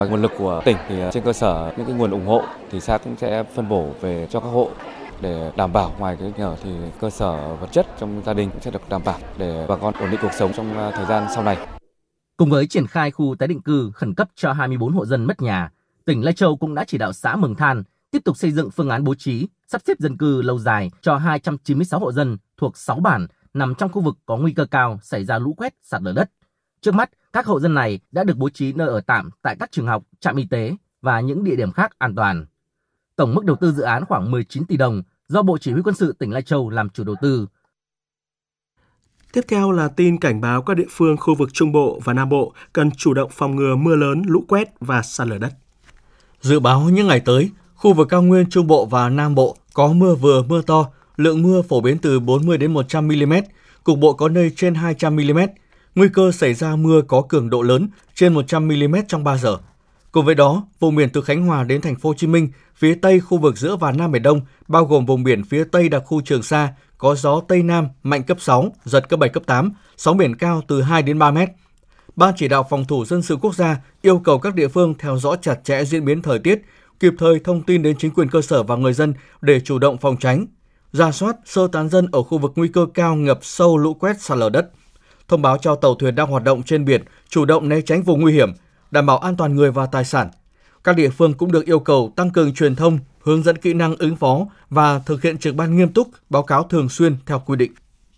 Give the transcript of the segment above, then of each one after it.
Nguồn lực của tỉnh thì trên cơ sở những cái nguồn ủng hộ thì xã cũng sẽ phân bổ về cho các hộ để đảm bảo ngoài cái nhờ thì cơ sở vật chất trong gia đình cũng sẽ được đảm bảo để bà con ổn định cuộc sống trong thời gian sau này. Cùng với triển khai khu tái định cư khẩn cấp cho 24 hộ dân mất nhà, tỉnh Lai Châu cũng đã chỉ đạo xã Mường Than tiếp tục xây dựng phương án bố trí, sắp xếp dân cư lâu dài cho 296 hộ dân thuộc 6 bản nằm trong khu vực có nguy cơ cao xảy ra lũ quét, sạt lở đất. Trước mắt, các hộ dân này đã được bố trí nơi ở tạm tại các trường học, trạm y tế và những địa điểm khác an toàn. Tổng mức đầu tư dự án khoảng 19 tỷ đồng do Bộ Chỉ huy Quân sự tỉnh Lai Châu làm chủ đầu tư. Tiếp theo là tin cảnh báo các địa phương khu vực Trung Bộ và Nam Bộ cần chủ động phòng ngừa mưa lớn, lũ quét và sạt lở đất. Dự báo những ngày tới, khu vực cao nguyên Trung Bộ và Nam Bộ có mưa vừa mưa to, lượng mưa phổ biến từ 40 đến 100 mm, cục bộ có nơi trên 200 mm. Nguy cơ xảy ra mưa có cường độ lớn trên 100 mm trong 3 giờ. Cùng với đó, vùng biển từ Khánh Hòa đến Thành phố Hồ Chí Minh, phía Tây khu vực giữa và Nam Biển Đông, bao gồm vùng biển phía Tây đặc khu Trường Sa, có gió Tây Nam mạnh cấp 6, giật cấp 7, cấp 8, sóng biển cao từ 2 đến 3 mét. Ban Chỉ đạo Phòng thủ Dân sự Quốc gia yêu cầu các địa phương theo dõi chặt chẽ diễn biến thời tiết, kịp thời thông tin đến chính quyền cơ sở và người dân để chủ động phòng tránh, rà soát, sơ tán dân ở khu vực nguy cơ cao ngập sâu, lũ quét, sạt lở đất. Thông báo cho tàu thuyền đang hoạt động trên biển chủ động né tránh vùng nguy hiểm, đảm bảo an toàn người và tài sản. Các địa phương cũng được yêu cầu tăng cường truyền thông, hướng dẫn kỹ năng ứng phó và thực hiện trực ban nghiêm túc, báo cáo thường xuyên theo quy định.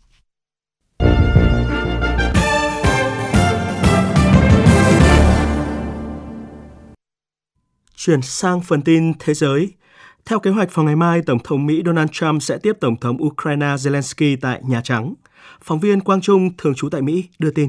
Chuyển sang phần tin thế giới. Theo kế hoạch vào ngày mai, Tổng thống Mỹ Donald Trump sẽ tiếp Tổng thống Ukraine Zelensky tại Nhà Trắng. Phóng viên Quang Trung, thường trú tại Mỹ, đưa tin.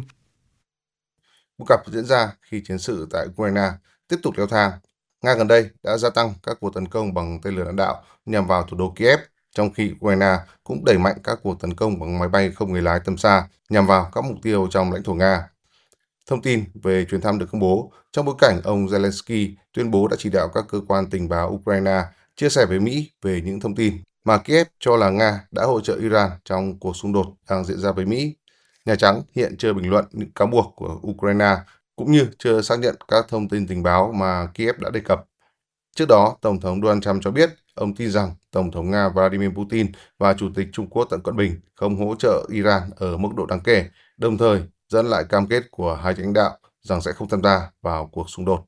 Cuộc gặp diễn ra khi chiến sự tại Ukraine tiếp tục leo thang. Nga gần đây đã gia tăng các cuộc tấn công bằng tên lửa đạn đạo nhằm vào thủ đô Kiev, trong khi Ukraine cũng đẩy mạnh các cuộc tấn công bằng máy bay không người lái tầm xa nhằm vào các mục tiêu trong lãnh thổ Nga. Thông tin về chuyến thăm được công bố trong bối cảnh ông Zelensky tuyên bố đã chỉ đạo các cơ quan tình báo Ukraine chia sẻ với Mỹ về những thông tin mà Kiev cho là Nga đã hỗ trợ Iran trong cuộc xung đột đang diễn ra với Mỹ. Nhà Trắng hiện chưa bình luận những cáo buộc của Ukraine cũng như chưa xác nhận các thông tin tình báo mà Kiev đã đề cập. Trước đó, Tổng thống Donald Trump cho biết ông tin rằng Tổng thống Nga Vladimir Putin và Chủ tịch Trung Quốc Tập Cận Bình không hỗ trợ Iran ở mức độ đáng kể, đồng thời dẫn lại cam kết của hai lãnh đạo rằng sẽ không tham gia vào cuộc xung đột.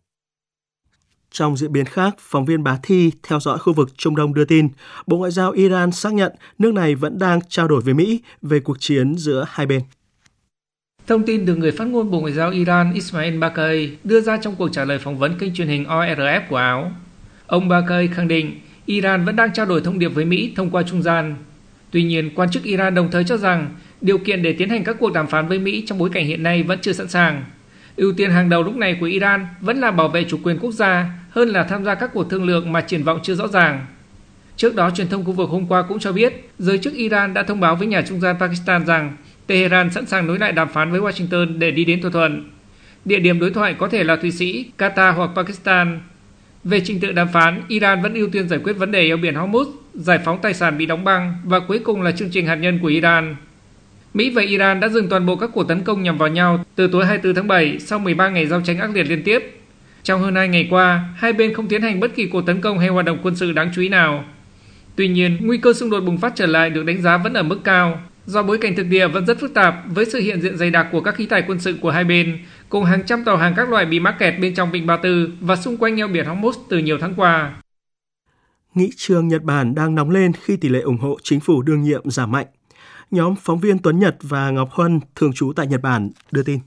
Trong diễn biến khác, phóng viên Bá Thi theo dõi khu vực Trung Đông đưa tin, Bộ Ngoại giao Iran xác nhận nước này vẫn đang trao đổi với Mỹ về cuộc chiến giữa hai bên. Thông tin được người phát ngôn Bộ Ngoại giao Iran Ismail Baqai đưa ra trong cuộc trả lời phỏng vấn kênh truyền hình ORF của Áo. Ông Baqai khẳng định Iran vẫn đang trao đổi thông điệp với Mỹ thông qua trung gian. Tuy nhiên, quan chức Iran đồng thời cho rằng điều kiện để tiến hành các cuộc đàm phán với Mỹ trong bối cảnh hiện nay vẫn chưa sẵn sàng. Ưu tiên hàng đầu lúc này của Iran vẫn là bảo vệ chủ quyền quốc gia hơn là tham gia các cuộc thương lượng mà triển vọng chưa rõ ràng. Trước đó, truyền thông khu vực hôm qua cũng cho biết giới chức Iran đã thông báo với nhà trung gian Pakistan rằng Tehran sẵn sàng nối lại đàm phán với Washington để đi đến thỏa thuận. Địa điểm đối thoại có thể là Thụy Sĩ, Qatar hoặc Pakistan. Về trình tự đàm phán, Iran vẫn ưu tiên giải quyết vấn đề eo biển Hormuz, giải phóng tài sản bị đóng băng và cuối cùng là chương trình hạt nhân của Iran. Mỹ và Iran đã dừng toàn bộ các cuộc tấn công nhằm vào nhau từ tối 24 tháng 7 sau 13 ngày giao tranh ác liệt liên tiếp. Trong hơn 2 ngày qua, hai bên không tiến hành bất kỳ cuộc tấn công hay hoạt động quân sự đáng chú ý nào. Tuy nhiên, nguy cơ xung đột bùng phát trở lại được đánh giá vẫn ở mức cao, do bối cảnh thực địa vẫn rất phức tạp với sự hiện diện dày đặc của các khí tài quân sự của hai bên, cùng hàng trăm tàu hàng các loại bị mắc kẹt bên trong vịnh Ba Tư và xung quanh eo biển Hormuz từ nhiều tháng qua. Nghị trường Nhật Bản đang nóng lên khi tỷ lệ ủng hộ chính phủ đương nhiệm giảm mạnh. Nhóm phóng viên Tuấn Nhật và Ngọc Huân, thường trú tại Nhật Bản, đưa tin.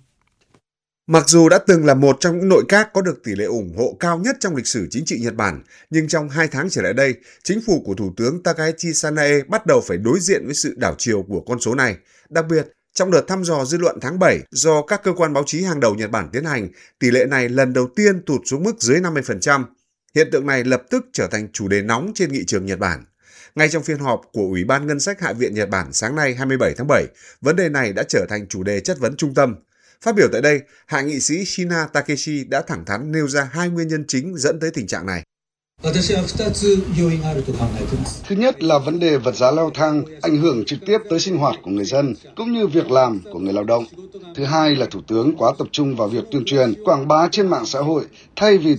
Mặc dù đã từng là một trong những nội các có được tỷ lệ ủng hộ cao nhất trong lịch sử chính trị Nhật Bản, nhưng trong 2 tháng trở lại đây, chính phủ của Thủ tướng Takaichi Sanae bắt đầu phải đối diện với sự đảo chiều của con số này. Đặc biệt, trong đợt thăm dò dư luận tháng 7 do các cơ quan báo chí hàng đầu Nhật Bản tiến hành, tỷ lệ này lần đầu tiên tụt xuống mức dưới 50%. Hiện tượng này lập tức trở thành chủ đề nóng trên nghị trường Nhật Bản. Ngay trong phiên họp của Ủy ban Ngân sách Hạ viện Nhật Bản sáng nay 27 tháng 7, vấn đề này đã trở thành chủ đề chất vấn trung tâm. Phát biểu tại đây, hạ nghị sĩ Shina Takeshi đã thẳng thắn nêu ra 2 nguyên nhân chính dẫn tới tình trạng này. Thứ nhất là vấn đề vật giá leo thang ảnh hưởng trực tiếp tới sinh hoạt của người dân cũng như việc làm của người lao động. Thứ hai là Thủ tướng quá tập trung vào việc tuyên truyền, quảng bá trên mạng xã hội thay vì